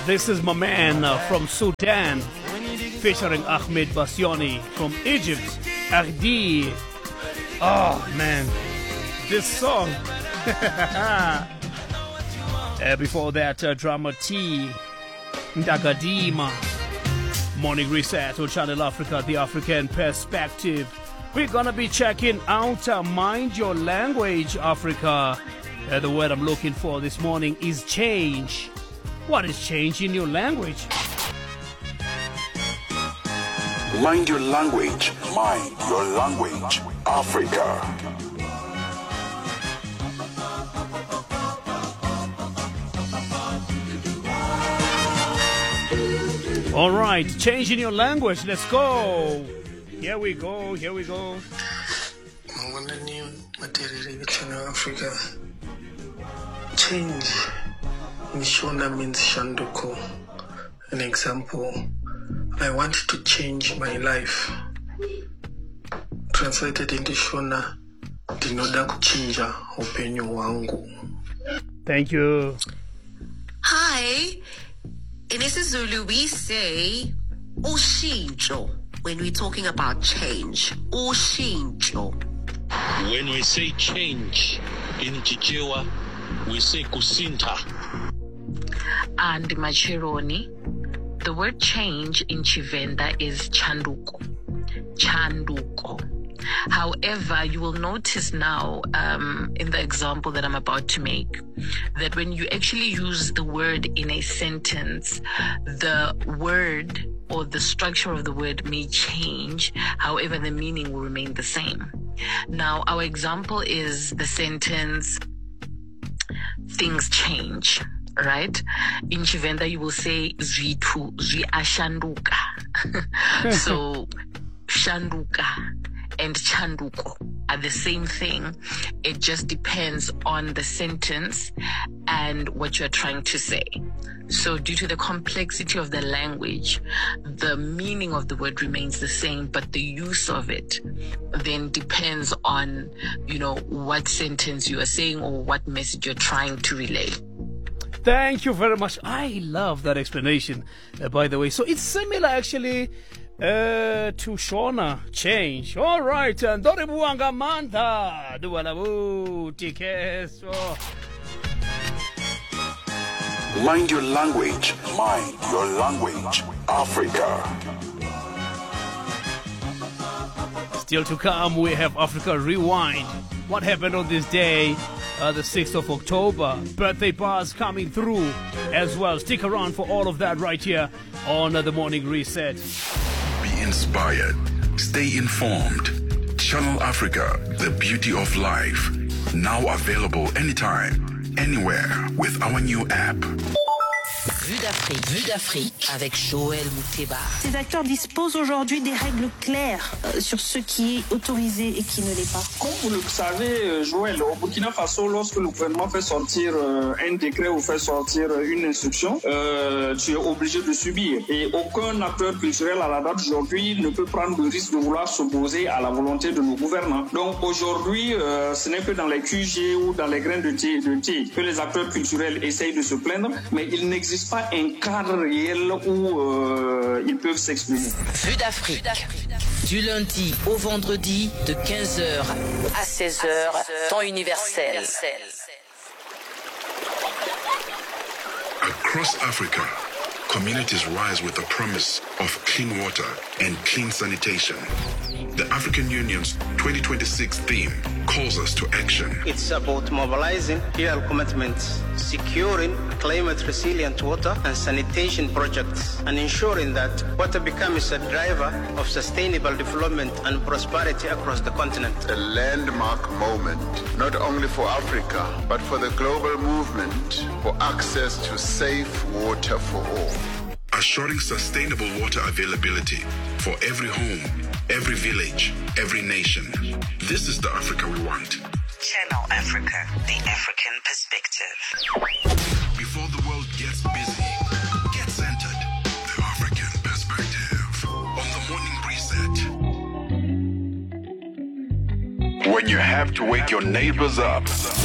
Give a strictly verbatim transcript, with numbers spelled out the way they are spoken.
This is my man uh, from Sudan, featuring Ahmed Bassioni from Egypt, Ardi. Oh man, this song. uh, before that, uh, Drama T, Ndagadima, Morning Reset on Channel Africa, the African Perspective. We're gonna be checking out uh, Mind Your Language, Africa. Uh, the word I'm looking for this morning is change. What is change in your language? Mind your language. Mind your language. Africa. All right, change in your language. Let's go. Here we go. Here we go. Africa. Change. Mishona means Shanduko. An example. I want to change my life. Translated into Shona, dinoda kuchinja upenyo wangu. Thank you. Hi. In isiZulu we say ushintsho when we're talking about change. Ushintsho. When we say change in Chichewa, we say kusinta. And Machironi, the word change in Chivenda is chanduko. Chanduko. However, you will notice now um, in the example that I'm about to make that when you actually use the word in a sentence, the word or the structure of the word may change. However, the meaning will remain the same. Now, our example is the sentence, things change. Right? In Chivenda, you will say Zvitu, Zvi ashanduka. So, shanduka and chanduko are the same thing. It just depends on the sentence and what you're trying to say. So, due to the complexity of the language, the meaning of the word remains the same, but the use of it then depends on, you know, what sentence you are saying or what message you're trying to relay. Thank you very much. I love that explanation, uh, by the way. So it's similar, actually, uh, to Shona, change. All right. And Doribuanga Manda. Dualabu, Tikeso. Mind your language. Mind your language. Africa. Still to come, we have Africa Rewind. What happened on this day? Uh, the sixth of October. Birthday bars coming through as well. Stick around for all of that right here on uh, the Morning Reset. Be inspired. Stay informed. Channel Africa, the beauty of life. Now available anytime, anywhere with our new app. Vue d'Afrique, Vue d'Afrique avec Joël Mouteba. Ces acteurs disposent aujourd'hui des règles claires euh, sur ce qui est autorisé et qui ne l'est pas. Comme vous le savez, Joël, au Burkina Faso, lorsque le gouvernement fait sortir euh, un décret ou fait sortir une instruction, euh, tu es obligé de subir. Et aucun acteur culturel à la date d'aujourd'hui ne peut prendre le risque de vouloir s'opposer à la volonté de nos gouvernants. Donc aujourd'hui, euh, ce n'est que dans les Q G ou dans les grains de thé, de thé que les acteurs culturels essayent de se plaindre, mais il n'existe pas un cadre réel où euh, ils peuvent s'exprimer. Vue d'Afrique, du lundi au vendredi de quinze heures à seize heures, temps universel. Across Africa, communities rise with the promise of clean water and clean sanitation. The African Union's twenty twenty-six theme calls us to action. It's about mobilizing real commitments, securing climate-resilient water and sanitation projects, and ensuring that water becomes a driver of sustainable development and prosperity across the continent. A landmark moment, not only for Africa, but for the global movement for access to safe water for all. Assuring sustainable water availability for every home, every village, every nation. This is the Africa we want. Channel Africa, the African perspective. Before the world gets busy, get centered. The African perspective on the Morning Reset. When you have to wake your neighbors up